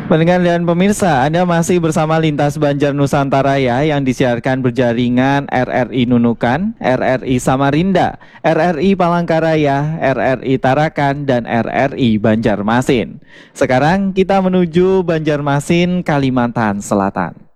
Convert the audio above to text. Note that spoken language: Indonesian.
Pendengar dan pemirsa, Anda masih bersama Lintas Banjar Nusantara ya, yang disiarkan berjaringan RRI Nunukan, RRI Samarinda, RRI Palangkaraya, RRI Tarakan, dan RRI Banjarmasin. Sekarang kita menuju Banjarmasin, Kalimantan Selatan.